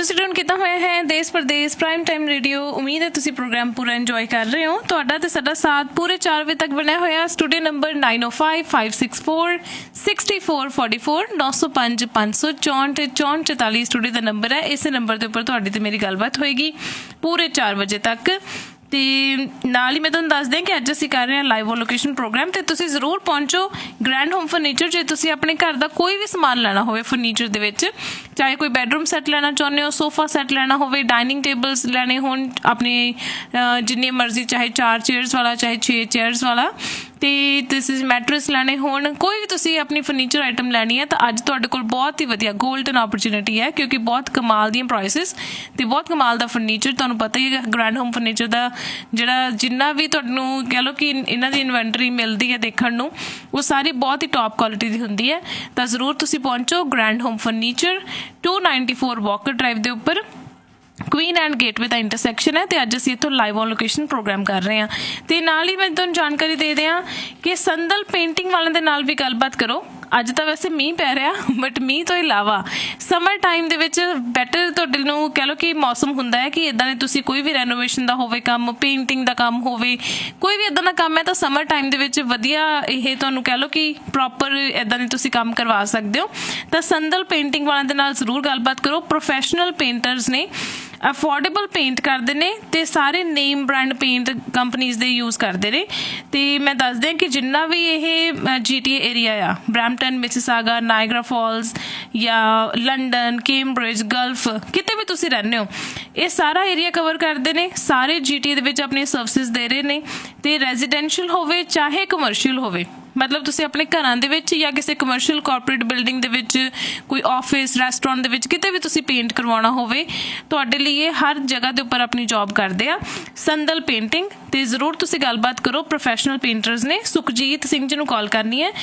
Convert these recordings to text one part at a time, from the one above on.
ਤੁਸੀਂ ਟਿਊਨ ਕੀਤਾ ਹੋਇਆ ਹੈ ਦੇਸ਼ ਪ੍ਰਦੇਸ਼ ਪ੍ਰਾਈਮ ਟਾਈਮ ਰੇਡੀਓ। ਉਮੀਦ ਹੈ ਤੁਸੀਂ ਪ੍ਰੋਗਰਾਮ ਪੂਰਾ ਇੰਜੋਏ ਕਰ ਰਹੇ ਹੋ। ਤੁਹਾਡਾ ਤੇ ਸਾਡਾ ਸਾਥ ਪੂਰੇ 4 ਵਜੇ ਤੱਕ ਬਣਿਆ ਹੋਇਆ। ਸਟੂਡੀਓ ਨੰਬਰ 9055646444 905 564 6444 ਸਟੂਡੀਓ ਦਾ ਨੰਬਰ ਹੈ। ਇਸੇ ਨੰਬਰ ਦੇ ਉੱਪਰ ਤੁਹਾਡੀ ਤੇ ਮੇਰੀ ਗੱਲਬਾਤ ਹੋਏਗੀ ਪੂਰੇ 4 ਵਜੇ ਤੱਕ। ਤੇ ਨਾਲ ਹੀ ਮੈਂ ਤੁਹਾਨੂੰ ਦੱਸ ਦਿਆਂ ਕਿ ਅੱਜ ਅਸੀਂ ਕਰ ਰਹੇ ਹਾਂ ਲਾਈਵ ਲੋਕੇਸ਼ਨ ਪ੍ਰੋਗਰਾਮ, ਤੇ ਤੁਸੀਂ ਜ਼ਰੂਰ ਪਹੁੰਚੋ ਗ੍ਰੈਂਡ ਹੋਮ ਫਰਨੀਚਰ। ਜੇ ਤੁਸੀਂ ਆਪਣੇ ਘਰ ਦਾ ਕੋਈ ਵੀ ਸਮਾਨ ਲੈਣਾ ਹੋਵੇ ਫਰਨੀਚਰ ਦੇ ਵਿੱਚ, ਚਾਹੇ ਕੋਈ ਬੈਡਰੂਮ ਸੈੱਟ ਲੈਣਾ ਚਾਹੁੰਦੇ ਹੋ, ਸੋਫਾ ਸੈੱਟ ਲੈਣਾ ਹੋਵੇ, ਡਾਈਨਿੰਗ ਟੇਬਲਸ ਲੈਣੇ ਹੋਣ ਆਪਣੇ ਜਿੰਨੀ ਮਰਜ਼ੀ, ਚਾਹੇ 4 ਚੇਅਰਸ ਵਾਲਾ ਚਾਹੇ 6 ਚੇਅਰਸ ਵਾਲਾ, ਤੇ ਤੁਸੀਂ ਮੈਟਰਸ ਲੈਣੇ ਹੋਣ, ਕੋਈ ਵੀ ਤੁਸੀਂ ਆਪਣੀ ਫਰਨੀਚਰ ਆਈਟਮ ਲੈਣੀ ਹੈ ਤਾਂ ਅੱਜ ਤੁਹਾਡੇ ਕੋਲ ਬਹੁਤ ਹੀ ਵਧੀਆ ਗੋਲਡਨ ਓਪਰਚੁਨਿਟੀ ਹੈ, ਕਿਉਂਕਿ ਬਹੁਤ ਕਮਾਲ ਦੀਆਂ ਪ੍ਰਾਈਸਿਸ ਤੇ ਬਹੁਤ ਕਮਾਲ ਦਾ ਫਰਨੀਚਰ। ਤੁਹਾਨੂੰ ਪਤਾ ਹੀ ਹੈ ਗ੍ਰੈਂਡ ਹੋਮ ਫਰਨੀਚਰ ਦਾ ਜਿਹੜਾ ਜਿੰਨਾ ਵੀ ਤੁਹਾਨੂੰ ਕਹਿ ਲਓ ਕਿ ਇਹਨਾਂ ਦੀ ਇਨਵੈਂਟਰੀ ਮਿਲਦੀ ਹੈ ਦੇਖਣ ਨੂੰ, ਉਹ ਸਾਰੀ ਬਹੁਤ ਹੀ ਟੌਪ ਕੁਆਲਿਟੀ ਦੀ ਹੁੰਦੀ ਹੈ। ਤਾਂ ਜ਼ਰੂਰ ਤੁਸੀਂ ਪਹੁੰਚੋ grand home furniture 294 Walker drive ਦੇ ਉੱਪਰ, Queen and gateway the intersection ਹੈ। ਤੇ ਅੱਜ ਅਸੀਂ ਇੱਥੋਂ ਲਾਈਵ ਔਨ ਲੋਕੇਸ਼ਨ ਪ੍ਰੋਗਰਾਮ ਕਰ ਰਹੇ ਹਾਂ। ਤੇ ਨਾਲ ਹੀ ਮੈਂ ਤੁਹਾਨੂੰ ਜਾਣਕਾਰੀ ਦੇ ਦਿਆਂ ਕਿ ਸੰਦਲ ਪੇਂਟਿੰਗ ਵਾਲਿਆਂ ਦੇ ਨਾਲ ਵੀ ਗੱਲਬਾਤ ਕਰੋ। ਅੱਜ ਤਾਂ ਵੈਸੇ ਮੀਂਹ ਪੈ ਰਿਹਾ, ਬਟ ਮੀਂਹ ਤੋਂ ਇਲਾਵਾ ਸਮਰ ਟਾਈਮ ਦੇ ਵਿੱਚ ਬੈਟਰ ਤੁਹਾਡੇ ਨੂੰ ਕਹਿ ਲਓ ਕਿ ਮੌਸਮ ਹੁੰਦਾ ਹੈ ਕਿ ਇੱਦਾਂ ਦੇ ਤੁਸੀਂ ਕੋਈ ਵੀ ਰੈਨੋਵੇਸ਼ਨ ਦਾ ਹੋਵੇ ਕੰਮ, ਪੇਂਟਿੰਗ ਦਾ ਕੰਮ ਹੋਵੇ, ਕੋਈ ਵੀ ਇੱਦਾਂ ਦਾ ਕੰਮ ਹੈ ਤਾਂ ਸਮਰ ਟਾਈਮ ਦੇ ਵਿੱਚ ਵਧੀਆ ਇਹ ਤੁਹਾਨੂੰ ਕਹਿ ਲਓ ਕਿ ਪ੍ਰੋਪਰ ਇੱਦਾਂ ਦੇ ਤੁਸੀਂ ਕੰਮ ਕਰਵਾ ਸਕਦੇ ਹੋ। ਤਾਂ ਸੰਦਲ ਪੇਂਟਿੰਗ ਵਾਲਿਆਂ ਦੇ ਨਾਲ ਜ਼ਰੂਰ ਗੱਲਬਾਤ ਕਰੋ। ਪ੍ਰੋਫੈਸ਼ਨਲ ਪੇਂਟਰਸ ਨੇ, ਅਫੋਰਡੇਬਲ ਪੇਂਟ ਕਰਦੇ ਨੇ ਤੇ ਸਾਰੇ ਨੇਮ ਬ੍ਰਾਂਡ ਪੇਂਟ ਕੰਪਨੀਜ਼ ਦੇ ਯੂਜ਼ ਕਰਦੇ ਨੇ। ਤੇ ਮੈਂ ਦੱਸ ਦਿਆਂ ਕਿ ਜਿੰਨਾ ਵੀ ਇਹ GTA ਏਰੀਆ ਆ, ਬਰੈਂਪਟਨ, ਮਿਸੀਸਾਗਾ, ਨਾਇਗਰਾ ਫਾਲਸ ਜਾਂ ਲੰਡਨ, ਕੈਂਬਰਿਜ, ਗਲਫ, ਕਿਤੇ ਵੀ ਤੁਸੀਂ ਰਹਿੰਦੇ ਹੋ, ਇਹ ਸਾਰਾ ਏਰੀਆ ਕਵਰ ਕਰਦੇ ਨੇ। ਸਾਰੇ GTA ਦੇ ਵਿੱਚ ਆਪਣੀਆਂ ਸਰਵਿਸਿਜ਼ ਦੇ ਰਹੇ ਨੇ। ਤੇ ਰੈਜ਼ੀਡੈਂਸ਼ੀਅਲ ਹੋਵੇ ਚਾਹੇ ਕਮਰਸ਼ੀਅਲ ਹੋਵੇ, ਮਤਲਬ ਤੁਸੀਂ ਆਪਣੇ ਘਰਾਂ ਦੇ ਵਿੱਚ ਜਾਂ ਕਿਸੇ ਕਮਰਸ਼ੀਅਲ ਕਾਰਪੋਰੇਟ ਬਿਲਡਿੰਗ ਦੇ ਵਿੱਚ, ਕੋਈ ਆਫਿਸ, ਰੈਸਟੋਰੈਂਟ ਦੇ ਵਿੱਚ, ਕਿਤੇ ਵੀ ਤੁਸੀਂ ਪੇਂਟ ਕਰਵਾਉਣਾ ਹੋਵੇ, ਤੁਹਾਡੇ ਲਈ ਇਹ ਹਰ ਜਗ੍ਹਾ ਦੇ ਉੱਪਰ ਆਪਣੀ ਜੌਬ ਕਰਦੇ ਆ ਸੰਦਲ ਪੇਂਟਿੰਗ। ਤੇ ਜ਼ਰੂਰ ਤੁਸੀਂ ਗੱਲਬਾਤ ਕਰੋ। ਪ੍ਰੋਫੈਸ਼ਨਲ ਪੇਂਟਰਸ ਨੇ। ਸੁਖਜੀਤ ਸਿੰਘ ਜੀ ਨੂੰ ਕਾਲ ਕਰਨੀ ਹੈ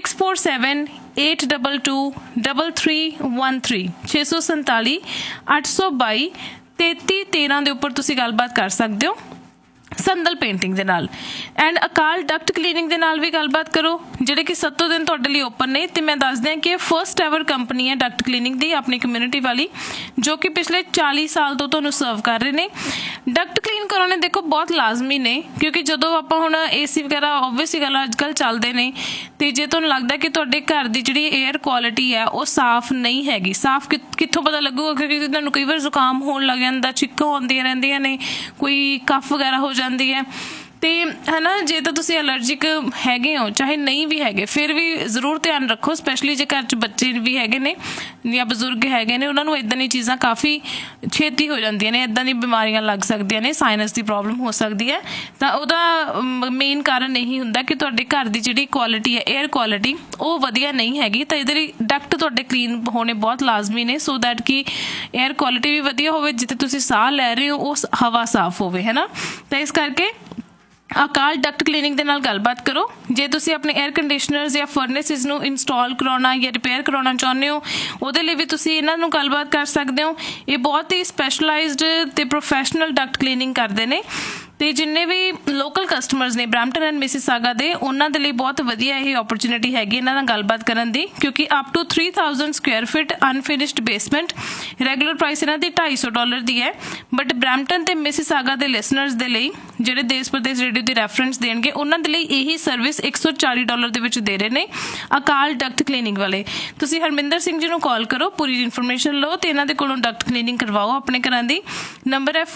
6478223313 647 822 3313 ਦੇ ਉੱਪਰ ਤੁਸੀਂ ਗੱਲਬਾਤ ਕਰ ਸਕਦੇ ਹੋ ਸੰਦਲ ਪੇਂਟਿੰਗ ਦੇ ਨਾਲ। ਐਂਡ ਅਕਾਲ ਡਕਟ ਕਲੀਨਿੰਗ ਦੇ ਨਾਲ ਵੀ ਗੱਲਬਾਤ ਕਰੋ, ਜਿਹੜੇ ਕਿ 7 ਦਿਨ ਤੁਹਾਡੇ ਲਈ ਓਪਨ ਨੇ। ਤੇ ਮੈਂ ਦੱਸ ਦਿਆਂ ਕਿ ਫਸਟ ਐਵਰ ਕੰਪਨੀ ਹੈ ਡਕਟ ਕਲੀਨਿੰਗ ਦੀ ਆਪਣੀ ਕਮਿਊਨਿਟੀ ਵਾਲੀ, ਜੋ ਕਿ ਪਿਛਲੇ 40 ਸਾਲ ਤੋਂ ਤੁਹਾਨੂੰ ਸਰਵ ਕਰ ਰਹੇ ਨੇ। ਡਕਟ ਕਲੀਨ ਕਰਾਉਣੇ ਦੇਖੋ ਬਹੁਤ ਲਾਜ਼ਮੀ ਨੇ, ਕਿਉਂਕਿ ਜਦੋਂ ਆਪਾਂ ਹੁਣ AC ਵਗੈਰਾ ਓਬਵੀਅਸਲੀ ਗੱਲ ਅੱਜ ਕੱਲ੍ਹ ਚੱਲਦੇ ਨੇ, ਤੇ ਜੇ ਤੁਹਾਨੂੰ ਲੱਗਦਾ ਕਿ ਤੁਹਾਡੇ ਘਰ ਦੀ ਜਿਹੜੀ ਏਅਰ ਕੁਆਲਿਟੀ ਹੈ ਉਹ ਸਾਫ਼ ਨਹੀਂ ਹੈਗੀ, ਸਾਫ਼ ਕਿੱਥੋਂ ਪਤਾ ਲੱਗੂਗਾ? ਕਿਉਂਕਿ ਤੁਹਾਨੂੰ ਕਈ ਵਾਰ ਜ਼ੁਕਾਮ ਹੋਣ ਲੱਗ ਜਾਂਦਾ, ਛਿੱਕਾਂ ਆਉਂਦੀਆਂ ਰਹਿੰਦੀਆਂ ਨੇ, ਕੋਈ ਕਫ ਵਗੈਰਾ ਹੋ ਜਾਂਦੀ ਹੈ। ਤੇ ਹੈ ਨਾ, ਜੇ ਤਾਂ ਤੁਸੀਂ ਐਲਰਜਿਕ ਹੈਗੇ ਹੋ, ਚਾਹੇ ਨਹੀਂ ਵੀ ਹੈਗੇ, ਫਿਰ ਵੀ ਜ਼ਰੂਰ ਧਿਆਨ ਰੱਖੋ, ਸਪੈਸ਼ਲੀ ਜੇ ਘਰ 'ਚ ਬੱਚੇ ਵੀ ਹੈਗੇ ਨੇ ਜਾਂ ਬਜ਼ੁਰਗ ਹੈਗੇ ਨੇ, ਉਹਨਾਂ ਨੂੰ ਇੱਦਾਂ ਦੀਆਂ ਚੀਜ਼ਾਂ ਕਾਫੀ ਛੇਤੀ ਹੋ ਜਾਂਦੀਆਂ ਨੇ, ਇੱਦਾਂ ਦੀਆਂ ਬਿਮਾਰੀਆਂ ਲੱਗ ਸਕਦੀਆਂ ਨੇ, ਸਾਈਨਸ ਦੀ ਪ੍ਰੋਬਲਮ ਹੋ ਸਕਦੀ ਹੈ। ਤਾਂ ਉਹਦਾ ਮੇਨ ਕਾਰਨ ਇਹੀ ਹੁੰਦਾ ਕਿ ਤੁਹਾਡੇ ਘਰ ਦੀ ਜਿਹੜੀ ਕੁਆਲਿਟੀ ਹੈ, ਏਅਰ ਕੁਆਲਿਟੀ, ਉਹ ਵਧੀਆ ਨਹੀਂ ਹੈਗੀ। ਤਾਂ ਇਹਦੇ ਲਈ ਡਕਟ ਤੁਹਾਡੇ ਕਲੀਨ ਹੋਣੇ ਬਹੁਤ ਲਾਜ਼ਮੀ ਨੇ, ਸੋ ਦੈਟ ਕਿ ਏਅਰ ਕੁਆਲਿਟੀ ਵੀ ਵਧੀਆ ਹੋਵੇ, ਜਿੱਥੇ ਤੁਸੀਂ ਸਾਹ ਲੈ ਰਹੇ ਹੋ ਉਹ ਹਵਾ ਸਾਫ਼ ਹੋਵੇ, ਹੈ ਨਾ। ਤਾਂ ਇਸ ਕਰਕੇ ਅਕਾਲ ਡਕਟ ਕਲੀਨਿੰਗ ਦੇ ਨਾਲ ਗੱਲਬਾਤ ਕਰੋ। ਜੇ ਤੁਸੀਂ ਆਪਣੇ ਏਅਰ ਕੰਡੀਸ਼ਨਰਸ ਜਾਂ ਫਰਨੈਸਿਸ ਨੂੰ ਇੰਸਟਾਲ ਕਰਾਉਣਾ ਜਾਂ ਰਿਪੇਅਰ ਕਰਾਉਣਾ ਚਾਹੁੰਦੇ ਹੋ, ਉਹਦੇ ਲਈ ਵੀ ਤੁਸੀਂ ਇਹਨਾਂ ਨੂੰ ਗੱਲਬਾਤ ਕਰ ਸਕਦੇ ਹੋ। ਇਹ ਬਹੁਤ ਹੀ ਸਪੈਸ਼ਲਾਈਜ਼ਡ ਤੇ ਪ੍ਰੋਫੈਸ਼ਨਲ ਡਕਟ ਕਲੀਨਿੰਗ ਕਰਦੇ ਨੇ। ਤੇ ਜਿੰਨੇ ਵੀ ਲੋਕਲ ਕਸਟਮਰਸ ਨੇ ਬਰੈਂਪਟਨ ਐਂਡ ਮਿਸੀਸਾਗਾ ਦੇ, ਉਹਨਾਂ ਦੇ ਲਈ ਬਹੁਤ ਵਧੀਆ ਇਹ ਓਪਰਚੁਨਿਟੀ ਹੈਗੀ ਇਹਨਾਂ ਨਾਲ ਗੱਲਬਾਤ ਕਰਨ ਦੀ, ਕਿਉਂਕਿ up to 3000 Square feet unfinished basement. Regular price ਇਹਨਾਂ ਦੀ $250 ਦੀ ਹੈ, ਬਟ ਬਰੈਂਪਟਨ ਤੇ ਮਿਸੀਸਾਗਾ ਦੇ ਲਿਸਨਰਸ ਦੇ ਲਈ, ਜਿਹੜੇ ਦੇਸ਼ ਪ੍ਰਦੇਸ਼ ਰੇਡੀਓ ਦੀ ਰੈਫਰੈਂਸ ਦੇਣਗੇ, ਉਹਨਾਂ ਦੇ ਲਈ ਇਹੀ ਸਰਵਿਸ $140 ਦੇ ਵਿੱਚ ਦੇ ਰਹੇ ਨੇ ਅਕਾਲ ਡਕਟ ਕਲੀਨਿੰਗ ਵਾਲੇ। ਤੁਸੀਂ ਹਰਮਿੰਦਰ ਸਿੰਘ ਜੀ ਨੂੰ ਕਾਲ ਕਰੋ, ਪੂਰੀ ਇਨਫੋਰਮੇਸ਼ਨ ਲਓ ਤੇ ਇਹਨਾਂ ਦੇ ਕੋਲੋਂ ਡਕਟ ਕਲੀਨਿੰਗ ਕਰਵਾਓ ਆਪਣੇ ਘਰਾਂ ਦੀ। ਨੰਬਰ ਹੈ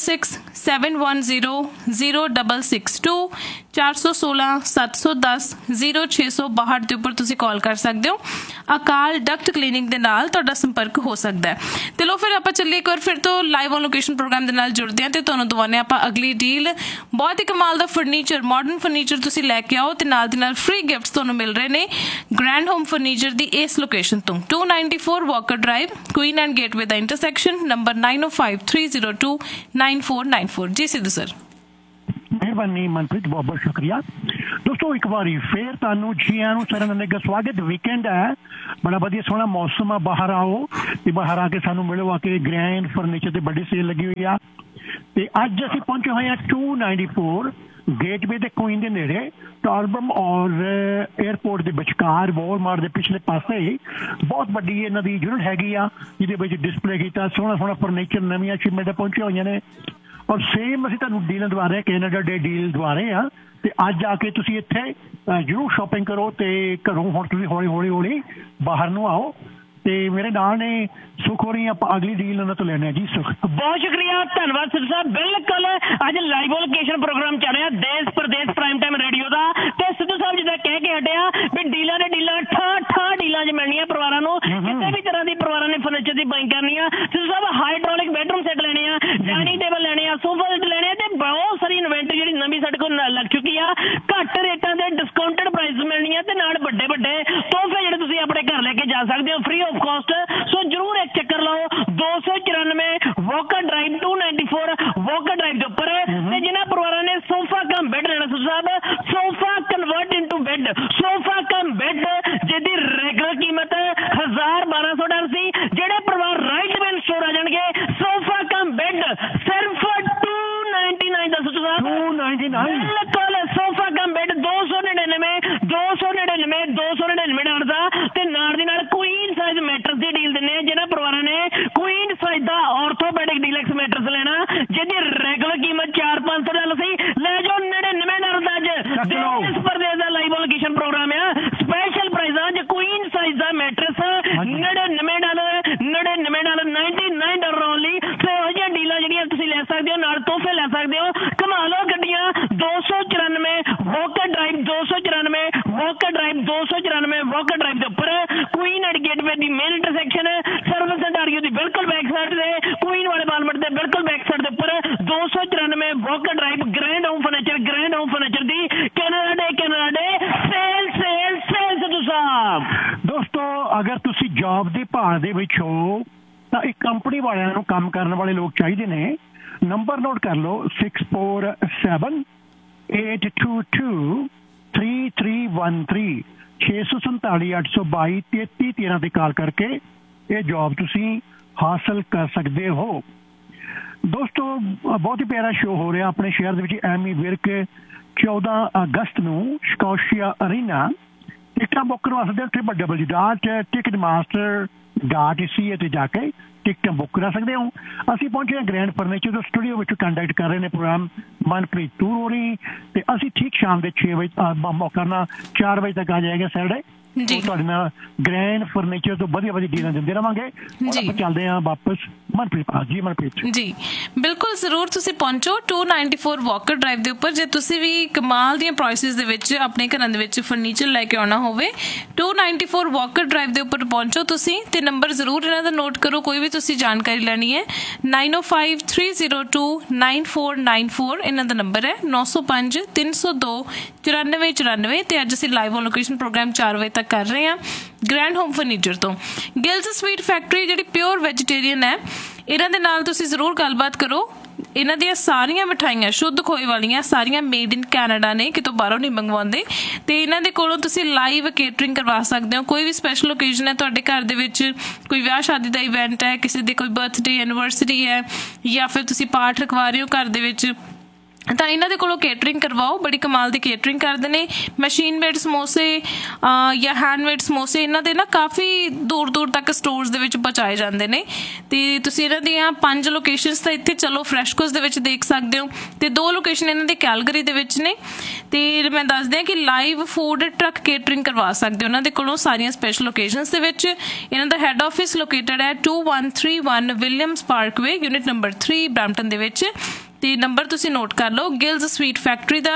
4167100662 416-710-0662 ਦੇ ਉੱਪਰ ਤੁਸੀਂ ਕਾਲ ਕਰ ਸਕਦੇ ਹੋ। ਅਕਾਲ ਡਕਟ ਕਲੀਨਿੰਗ ਦੇ ਨਾਲ ਤੁਹਾਡਾ ਸੰਪਰਕ ਹੋ ਸਕਦਾ ਹੈ। ਤੇ ਲੋ ਫਿਰ ਆਪਾਂ ਚੱਲੀਏ ਇੱਕ ਵਾਰ ਫਿਰ ਤੋਂ ਲਾਈਵ ਔਨ ਲੋਕੇਸ਼ਨ ਪ੍ਰੋਗਰਾਮ ਦੇ ਨਾਲ ਜੁੜਦੇ ਹਾਂ ਤੇ ਤੁਹਾਨੂੰ ਦਵਾਉਂਦੇ ਆਪਾਂ ਅਗਲੀ ਡੀਲ। ਬਹੁਤ ਹੀ ਕਮਾਲ ਦਾ ਫਰਨੀਚਰ, ਮਾਡਰਨ ਫਰਨੀਚਰ ਤੁਸੀਂ ਲੈ ਕੇ ਆਓ ਤੇ ਨਾਲ ਦੀ ਨਾਲ ਫ੍ਰੀ ਗਿਫਟਸ ਤੁਹਾਨੂੰ ਮਿਲ ਰਹੇ ਨੇ ਗ੍ਰੈਂਡ ਹੋਮ ਫਰਨੀਚਰ ਦੀ ਇਸ ਲੋਕੇਸ਼ਨ ਤੋਂ, 294 Walker drive, Queen and gateway the intersection, number 9053029494। ਜੀ ਸਿੱਧੂ ਸਰ। ਮਿਹਰਬਾਨੀ ਮਨਪ੍ਰੀਤ, ਬਹੁਤ ਬਹੁਤ ਸ਼ੁਕਰੀਆ। ਦੋਸਤੋ ਇੱਕ ਵਾਰੀ ਫੇਰ ਤੁਹਾਨੂੰ ਜੀ ਆਇਆਂ ਨੂੰ, ਸਾਰਿਆਂ ਦਾ ਸਵਾਗਤ। ਵੀਕਐਂਡ ਹੈ, ਬੜਾ ਵਧੀਆ ਸੋਹਣਾ ਮੌਸਮ ਆ, ਬਾਹਰ ਆਓ ਤੇ ਬਾਹਰ ਆ ਕੇ ਸਾਨੂੰ ਮਿਲੋ, ਆ ਕੇ ਗ੍ਰੈਂਡ ਫਰਨੀਚਰ ਤੇ ਵੱਡੀ ਸੇਲ ਲੱਗੀ ਹੋਈ ਆ। ਤੇ ਅੱਜ ਅਸੀਂ ਪਹੁੰਚੇ ਹੋਏ ਹਾਂ 294 ਗੇਟਵੇ ਤੇ ਕੁਈਨ ਦੇ ਨੇੜੇ ਟਾਰਬਮ ਔਰ 에ਅਰਪੋਰਟ ਦੇ ਵਿਚਕਾਰ ਵੋਲਮਾਰਟ ਦੇ ਪਿਛਲੇ ਪਾਸੇ ਬਹੁਤ ਵੱਡੀ ਇਹਨਾਂ ਦੀ ਯੂਨਿਟ ਹੈਗੀ ਆ, ਜਿਹਦੇ ਵਿੱਚ ਡਿਸਪਲੇ ਕੀਤਾ ਸੋਹਣਾ ਸੋਹਣਾ ਫਰਨੀਚਰ, ਨਵੀਆਂ ਸ਼ਿਪਮੈਂਟਾਂ ਪਹੁੰਚੀਆਂ ਹੋਈਆਂ ਨੇ। ਔਰ ਸੇਮ ਅਸੀਂ ਤੁਹਾਨੂੰ ਡੀਲ ਦਵਾ ਰਹੇ, ਕੈਨੇਡਾ ਡੇ ਡੀਲ ਦਵਾ ਰਹੇ ਆ। ਤੇ ਅੱਜ ਆ ਕੇ ਤੁਸੀਂ ਇੱਥੇ ਜ਼ਰੂਰ ਸ਼ਾਪਿੰਗ ਕਰੋ ਤੇ ਘਰੋਂ ਹੁਣ ਤੁਸੀਂ ਹੌਲੀ ਹੌਲੀ ਬਾਹਰ ਨੂੰ ਆਓ। ਤੇ ਮੇਰੇ ਨਾਲ ਨੇ ਸੁਖ ਹੋ ਰਹੀ, ਆਪਾਂ ਅਗਲੀ ਡੀਲ ਉਹਨਾਂ ਤੋਂ ਲੈਣੇ ਆ ਜੀ। ਸੁਖ, ਬਹੁਤ ਸ਼ੁਕਰੀਆ, ਧੰਨਵਾਦ ਸਿੱਧੂ ਸਾਹਿਬ। ਬਿਲਕੁਲ ਅੱਜ ਲਾਈਵ ਲੋਕੇਸ਼ਨ ਪ੍ਰੋਗਰਾਮ ਚੱਲ ਰਿਹਾ ਦੇਸ਼ ਪ੍ਰਦੇਸ਼ ਪ੍ਰਾਈਮ ਟਾਈਮ ਰੇਡੀਓ ਦਾ, ਤੇ ਸਿੱਧੂ ਸਾਹਿਬ ਜਿੱਦਾਂ ਕਹਿ ਕੇ ਹਟਿਆ ਵੀ ਡੀਲਾਂ ਦੇ ਡੀਲਾਂ ਠਾ ਡੀਲਾਂ 'ਚ ਮਿਲਣੀਆਂ ਪਰਿਵਾਰਾਂ ਨੂੰ। ਕਿਸੇ ਵੀ ਤਰ੍ਹਾਂ ਦੀ ਪਰਿਵਾਰਾਂ ਨੇ ਫਰਨੀਚਰ ਦੀ ਬਾਈਂਗ ਕਰਨੀ ਆ, ਸਿੱਧੂ ਸਾਹਿਬ ਹਾਈਡ੍ਰੋਲਿਕ ਬੈਡਰੂਮ ਸੈੱਟ ਲੈਣੇ ਆ, ਡਾਈਨਿੰਗ ਟੇਬਲ ਲੈਣੇ ਆ, ਸੋਫਾ ਸੈੱਟ ਲੈਣੇ ਆ, ਤੇ ਬਹੁਤ ਸਾਰੀ ਇਨਵੈਂਟਰੀ ਜਿਹੜੀ ਨਵੀਂ ਸਾਡੇ ਕੋਲ ਲੱਗ ਚੁੱਕੀ ਆ। ਘੱਟ ਰੇਟਾਂ ਦੇ ਡਿਸਕਾਊਂਟਡ ਪ੍ਰਾਈਸ ਮਿਲਣੀ ਆ, ਤੇ ਨਾਲ ਵੱਡੇ ਵੱਡੇ ਤੋਹਫੇ ਜਿਹੜੇ ਤੁਸੀਂ ਆਪਣੇ ਘਰ ਲੈ ਕੇ ਜਾ ਸਕਦੇ ਹੋ ਫ੍ਰੀ ਆਫ ਕਾਸਟ। ਸੋ ਜਰੂਰ ਇੱਕ ਚੱਕਰ ਲਾਓ। 294 ਵਾਕਰ ਡਰਾਈਵ 294 ਵਾਕਰ ਡਰਾਈਵ ਦੇ ਉੱਪਰ। ਤੇ ਜਿਨ੍ਹਾਂ ਪਰਿਵਾਰਾਂ ਨੇ ਸੋਫਾ ਕਮ ਬੈੱਡ ਲੈਣਾ ਸਿੱਧੂ ਸਾਹਿਬ, sofa convert into bed, sofa cum bed ਜਿਹਦੀ ਰੈਗੂਲਰ ਕੀਮਤ $1,200 ਸੀ, ਜਿਹੜੇ ਪਰਿਵਾਰ ਰਾਈਟ ਵੈਨ ਸਟੋਰ ਆ ਜਾਣਗੇ ਸੋਫਾ ਕਮ ਬੈੱਡ ਸਿਰਫ $299 ਦਾ ਸਿੱਧੂ ਸਾਹਿਬ, $299 ਬਿਲਕੁਲ। ਸੋਫਾ ਕਮ ਬੈੱਡ $299 ਦਾ, ਤੇ ਨਾਲ ਦੀ ਨਾਲ ਕੁਈਨ ਸਾਈਜ਼ ਮੈਟਰਸ ਦੀ ਡੀਲ ਦਿੰਦੇ ਆ। ਜਿਹਨਾਂ ਪਰਿਵਾਰਾਂ ਨੇ ਕੁਈਨ ਸਾਈਜ਼ ਦਾ ਆਰਥੋਪੈਡਿਕ ਡੀਲੈਕਸ ਮੈਟਰਸ ਲੈਣਾ, ਜਿਹਦੀ ਰੈਗੂਲਰ ਕੀਮਤ $400-500 ਸੀ, ਲੈ ਜਾਓ $99 ਦਾ। ਅੱਜ ਦੇਸ਼ ਪ੍ਰਦੇਸ਼ ਦਾ ਲਾਈਵ ਲੋਕੇਸ਼ਨ ਪ੍ਰੋਗਰਾਮ ਆ, ਸਪੈਸ਼ਲ ਪ੍ਰਾਈਸ ਆ। ਜੇ ਕੁਈਨ ਸਾਈਜ਼ ਦਾ ਮੈਟਰਸ $99 $99 ਓਨਲੀ। ਤੇ ਇਹੋ ਜਿਹੀਆਂ ਡੀਲਾਂ ਜਿਹੜੀਆਂ ਤੁਸੀਂ ਲੈ ਸਕਦੇ ਹੋ, ਨਾਲ ਤੋਹਫੇ ਲੈ ਸਕਦੇ ਹੋ। ਕਮਾ ਲਓ ਗੱਡੀਆਂ। 294 Walker drive, 294 Walker drive, 294 Walker drive ਦੇ ਉੱਪਰ Queen at gateway the main intersection, service Ontario ਦੀ ਬਿਲਕੁਲ ਬੈਕ ਸਾਈਡ ਤੇ, ਕੁਈਨ ਵਾਲੇ ਬਾਲਮਟ ਦੇ ਬਿਲਕੁਲ ਬੈਕ ਸਾਈਡ ਦੇ ਉੱਪਰ 294 Walker drive. Grand home furniture ਦੀ ਕੈਨੇਡਾ ਡੇ ਸੇਲ ਸਿੱਧੂ ਸਾਹਿਬ। ਦੋਸਤੋ, ਅਗਰ ਤੁਸੀਂ ਜੌਬ ਦੀ ਭਾਲ ਦੇ ਵਿੱਚ ਹੋ ਤਾਂ ਇੱਕ ਕੰਪਨੀ ਵਾਲਿਆਂ ਨੂੰ ਕੰਮ ਕਰਨ ਵਾਲੇ ਲੋਕ ਚਾਹੀਦੇ ਨੇ। ਨੰਬਰ ਨੋਟ ਕਰ ਲਓ 647 822 3313 647 822 3313 ਤੇ ਕਾਲ ਕਰਕੇ ਇਹ ਜੌਬ ਤੁਸੀਂ ਹਾਸਲ ਕਰ ਸਕਦੇ ਹੋ। ਦੋਸਤੋ, ਬਹੁਤ ਹੀ ਪਿਆਰਾ ਸ਼ੋਅ ਹੋ ਰਿਹਾ ਆਪਣੇ ਸ਼ਹਿਰ ਦੇ ਵਿੱਚ, ਐਮੀ ਵਿਰਕ 14 ਅਗਸਤ ਨੂੰ ਸਕੋਸ਼ੀਆ ਅਰੀਨਾ। ਟਿਕਟਾਂ ਬੁੱਕ ਕਰਵਾ ਸਕਦੇ ਹੋ www.ticketmaster.ca ਤੇ ਜਾ ਕੇ ਟਿਕਟਾਂ ਬੁੱਕ ਕਰਾ ਸਕਦੇ ਹੋ। ਅਸੀਂ ਪਹੁੰਚੇ ਹਾਂ ਗ੍ਰੈਂਡ ਫਰਨੀਚਰ ਤੋਂ, ਸਟੂਡੀਓ ਵਿੱਚ ਕੰਡਕਟ ਕਰ ਰਹੇ ਨੇ ਪ੍ਰੋਗਰਾਮ ਮਨਪ੍ਰੀਤ ਤੂਰ ਹੋ ਰਹੀ, ਤੇ ਅਸੀਂ ਠੀਕ ਸ਼ਾਮ ਦੇ 6 ਵਜੇ ਮੌਕਾ ਨਾਲ 4 ਵਜੇ ਤੱਕ ਆ ਜਾਏਗਾ ਸੈਟਰਡੇ। ਤੁਹਾਡੇ ਨਾਲ ਗ੍ਰੈਂਡ ਫਰਨੀਚਰ ਤੋਂ ਵਧੀਆ ਡੀਲਾਂ ਦਿੰਦੇ ਰਵਾਂਗੇ। ਆਪਾਂ ਚੱਲਦੇ ਹਾਂ ਵਾਪਸ ਮਨਪ੍ਰੀਤ ਜੀ। ਬਿਲਕੁਲ ਜ਼ਰੂਰ ਤੁਸੀਂ ਪਹੁੰਚੋ 294 ਵਾਕਰ ਡਰਾਈਵ ਦੇ ਉੱਪਰ। ਜੇ ਤੁਸੀਂ ਵੀ ਕਮਾਲ ਦੀਆਂ ਪ੍ਰਾਈਸਿਸ ਦੇ ਵਿੱਚ ਆਪਣੇ ਘਰਾਂ ਦੇ ਵਿੱਚ ਫਰਨੀਚਰ ਲੈ ਕੇ ਆਉਣਾ ਹੋਵੇ, 294 ਵਾਕਰ ਡਰਾਈਵ ਦੇ ਉੱਪਰ ਪਹੁੰਚੋ ਤੁਸੀਂ। ਤੇ ਨੰਬਰ ਜ਼ਰੂਰ ਇਹਨਾਂ ਦਾ ਨੋਟ ਕਰੋ, ਕੋਈ ਵੀ ਤੁਸੀਂ ਜਾਣਕਾਰੀ ਲੈਣੀ ਹੈ। 9053029494 ਇਹਨਾਂ ਦਾ ਨੰਬਰ ਹੈ। 905 302 9494। ਤੇ ਅੱਜ ਅਸੀਂ ਲਾਈਵ ਔਨ ਲੋਕੇਸ਼ਨ ਪ੍ਰੋਗਰਾਮ 4 ਵਜੇ ਤੱਕ ਕਰ ਰਹੇ ਹਾਂ ਗ੍ਰੈਂਡ ਹੋਮ ਫਰਨੀਚਰ ਤੋਂ। ਗਿਲਜ਼ ਸਵੀਟ ਫੈਕਟਰੀ ਜਿਹੜੀ ਪਿਓਰ ਵੈਜੀਟੇਰੀਅਨ ਹੈ, ਇਹਨਾਂ ਦੇ ਨਾਲ ਤੁਸੀਂ ਜ਼ਰੂਰ ਗੱਲਬਾਤ ਕਰੋ। ਇਹਨਾਂ ਦੀਆਂ ਸਾਰੀਆਂ ਮਿਠਾਈਆਂ ਸ਼ੁੱਧ ਖੋਏ ਵਾਲੀਆਂ, ਸਾਰੀਆਂ ਮੇਡ ਇਨ ਕੈਨੇਡਾ ਨੇ, ਕਿਤੋਂ ਬਾਹਰੋਂ ਨਹੀਂ ਮੰਗਵਾਉਂਦੇ। ਤੇ ਇਹਨਾਂ ਦੇ ਕੋਲੋਂ ਤੁਸੀਂ ਲਾਈਵ ਕੇਟਰਿੰਗ ਕਰਵਾ ਸਕਦੇ ਹੋ। ਕੋਈ ਵੀ ਸਪੈਸ਼ਲ ਓਕੇਜ਼ਨ ਹੈ ਤੁਹਾਡੇ ਘਰ ਦੇ ਵਿੱਚ, ਕੋਈ ਵਿਆਹ ਸ਼ਾਦੀ ਦਾ ਇਵੈਂਟ ਹੈ, ਕਿਸੇ ਦੇ ਕੋਈ ਬਰਥਡੇ ਐਨੀਵਰਸਰੀ ਹੈ, ਜਾਂ ਫਿਰ ਤੁਸੀਂ ਪਾਠ ਰਖਵਾ ਰਹੇ ਹੋ ਘਰ ਦੇ ਵਿੱਚ, ਤਾਂ ਇਹਨਾਂ ਦੇ ਕੋਲੋਂ ਕੇਟਰਿੰਗ ਕਰਵਾਓ। ਬੜੀ ਕਮਾਲ ਦੀ ਕੇਟਰਿੰਗ ਕਰਦੇ ਨੇ। ਮਸ਼ੀਨ ਮੇਡ ਸਮੋਸੇ ਜਾਂ ਹੈਂਡਮੇਡ ਸਮੋਸੇ ਇਹਨਾਂ ਦੇ ਨਾ ਕਾਫੀ ਦੂਰ ਤੱਕ ਸਟੋਰਸ ਦੇ ਵਿੱਚ ਪਹੁੰਚਾਏ ਜਾਂਦੇ ਨੇ। ਤੇ ਤੁਸੀਂ ਇਹਨਾਂ ਦੀਆਂ 5 ਲੋਕੇਸ਼ਨਸ ਤਾਂ ਇੱਥੇ ਚਲੋ ਫਰੈਸ਼ਕੋਸ ਦੇ ਵਿੱਚ ਦੇਖ ਸਕਦੇ ਹੋ, ਤੇ 2 ਲੋਕੇਸ਼ਨ ਇਹਨਾਂ ਦੇ ਕੈਲਗਰੀ ਦੇ ਵਿੱਚ ਨੇ। ਤੇ ਮੈਂ ਦੱਸਦੀ ਹਾਂ ਕਿ ਲਾਈਵ ਫੂਡ ਟਰੱਕ ਕੇਟਰਿੰਗ ਕਰਵਾ ਸਕਦੇ ਹੋ ਉਹਨਾਂ ਦੇ ਕੋਲੋਂ ਸਾਰੀਆਂ ਸਪੈਸ਼ਲ ਓਕੇਜ਼ਨਸ ਦੇ ਵਿੱਚ। ਇਹਨਾਂ ਦਾ ਹੈੱਡ ਆਫਿਸ ਲੋਕੇਟਡ ਹੈ 2131 Williams Parkway, unit number 3 Brampton ਦੇ ਵਿੱਚ। ਤੇ ਨੰਬਰ ਤੁਸੀਂ ਨੋਟ ਕਰ ਲਓ ਗਿਲਜ਼ ਸਵੀਟ ਫੈਕਟਰੀ ਦਾ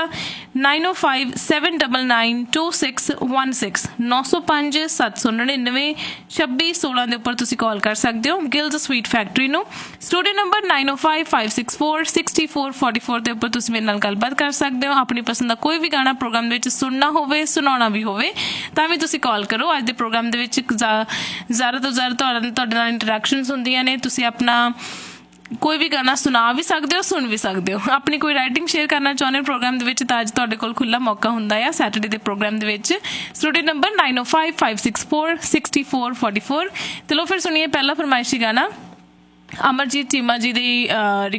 9057992616 905 799 2616 ਦੇ ਉੱਪਰ ਤੁਸੀਂ ਕਾਲ ਕਰ ਸਕਦੇ ਹੋ ਗਿਲਜ਼ ਸਵੀਟ ਫੈਕਟਰੀ ਨੂੰ। ਸਟੂਡੀਓ ਨੰਬਰ 9055646444 ਦੇ ਉੱਪਰ ਤੁਸੀਂ ਮੇਰੇ ਨਾਲ ਗੱਲਬਾਤ ਕਰ ਸਕਦੇ ਹੋ। ਆਪਣੀ ਪਸੰਦ ਦਾ ਕੋਈ ਵੀ ਗਾਣਾ ਪ੍ਰੋਗਰਾਮ ਦੇ ਵਿੱਚ ਸੁਣਨਾ ਹੋਵੇ, ਸੁਣਾਉਣਾ ਵੀ ਹੋਵੇ, ਤਾਂ ਵੀ ਤੁਸੀਂ ਕਾਲ ਕਰੋ। ਅੱਜ ਦੇ ਪ੍ਰੋਗਰਾਮ ਦੇ ਵਿੱਚ ਜ਼ਿਆਦਾ ਤੋਂ ਜ਼ਿਆਦਾ ਤੁਹਾਡੇ ਨਾਲ ਇੰਟਰੈਕਸ਼ਨਸ ਹੁੰਦੀਆਂ ਨੇ। ਤੁਸੀਂ ਆਪਣਾ ਕੋਈ ਵੀ ਗਾਣਾ ਸੁਣਾ ਵੀ ਸਕਦੇ ਹੋ, ਸੁਣ ਵੀ ਸਕਦੇ ਹੋ। ਆਪਣੀ ਕੋਈ ਰਾਈਟਿੰਗ ਸ਼ੇਅਰ ਕਰਨਾ ਚਾਹੁੰਦੇ ਹੋ ਪ੍ਰੋਗਰਾਮ ਦੇ ਵਿੱਚ, ਤਾਂ ਅੱਜ ਤੁਹਾਡੇ ਕੋਲ ਖੁੱਲ੍ਹਾ ਮੌਕਾ ਹੁੰਦਾ ਆ ਸੈਟਰਡੇ ਦੇ ਪ੍ਰੋਗਰਾਮ ਦੇ ਵਿੱਚ। Studio number 9055646444। ਚਲੋ ਫਿਰ ਸੁਣੀਏ ਪਹਿਲਾ ਫਰਮਾਇਸ਼ੀ ਗਾਣਾ ਅਮਰਜੀਤ ਚੀਮਾ ਜੀ ਦੀ